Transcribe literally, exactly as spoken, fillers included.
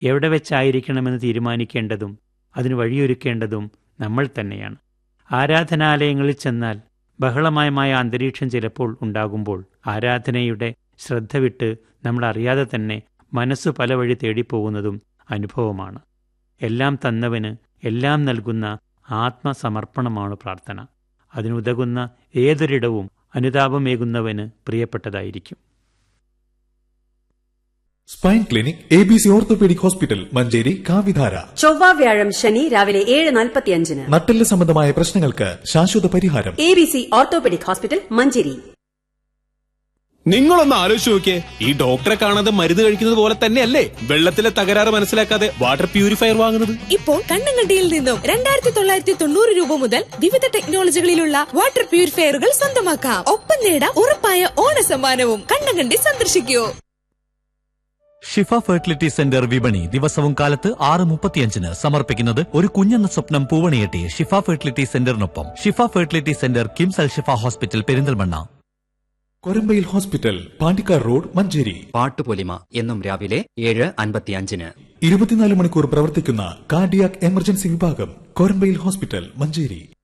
എവിടെ വെച്ചായിരിക്കണമെന്ന് തീരുമാനിക്കേണ്ടതും അതിന് വഴിയൊരുക്കേണ്ടതും നമ്മൾ തന്നെയാണ്. ആരാധനാലയങ്ങളിൽ ചെന്നാൽ ബഹളമയമായ അന്തരീക്ഷം ചിലപ്പോൾ ഉണ്ടാകുമ്പോൾ ആരാധനയുടെ ശ്രദ്ധ വിട്ട് നമ്മൾ അറിയാതെ തന്നെ മനസ്സ് പല വഴി തേടിപ്പോകുന്നതും അനുഭവമാണ്. എല്ലാം തന്നവന് എല്ലാം നൽകുന്ന ആത്മസമർപ്പണമാണ് പ്രാർത്ഥന. അതിനുതകുന്ന ഏതൊരിടവും അനുതാപമേകുന്നവന് പ്രിയപ്പെട്ടതായിരിക്കും. Spine clinic A B C orthopaedic hospital Manjeri കാവിധാര. ചൊവ്വ വ്യാഴം ശനി രാവിലെ ഏഴ് നാൽപ്പത്തിയഞ്ചിന്. നട്ടെല്ല് സംബന്ധമായ പ്രശ്നങ്ങൾക്ക് ശാശ്വത പരിഹാരം. A B C orthopaedic hospital Manjeri. നിങ്ങളൊന്ന് ആലോചിച്ച് നോക്കിയേ, ഈ ഡോക്ടറെ കാണാതെ മരുന്ന് കഴിക്കുന്നത് പോലെ തന്നെയല്ലേ വെള്ളത്തിലെ തകരാറ് മനസ്സിലാക്കാതെ വാട്ടർ പ്യൂരിഫയർ വാങ്ങുന്നത്. ഇപ്പോൾ കണ്ണങ്കണ്ടിയിൽ നിന്നും രണ്ടായിരത്തി തൊള്ളായിരത്തി തൊണ്ണൂറ് രൂപ മുതൽ വിവിധ ടെക്നോളജികളിലുള്ള വാട്ടർ പ്യൂരിഫയറുകൾ സ്വന്തമാക്കാം. ഒപ്പം നേടാം ഉറപ്പായ ഓണ സമ്മാനവും. കണ്ണങ്കണ്ടി സന്ദർശിക്കൂ. ഷിഫ ഫെർട്ടിലിറ്റി സെന്റർ വിപണി ദിവസവും കാലത്ത് ആറ് മുപ്പത്തിയഞ്ചിന് സമർപ്പിക്കുന്നത് ഒരു കുഞ്ഞെന്ന സ്വപ്നം പൂവണിയെട്ടി ഷിഫ ഫെർട്ടിലിറ്റി സെന്ററിനൊപ്പം. ഷിഫ ഫെർട്ടിലിറ്റി സെന്റർ കിംസ് അൽ ഷിഫ hospital Perinthalmanna. Korambayil hospital Pandikkad road Manjeri. Pattupolima എന്നും രാവിലെ ഏഴ് അൻപത്തിയഞ്ചിന്. ഇരുപത്തിനാല് മണിക്കൂർ പ്രവർത്തിക്കുന്ന കാർഡിയാക് എമർജൻസി വിഭാഗം കൊരമ്പയിൽ ഹോസ്പിറ്റൽ മഞ്ചേരി.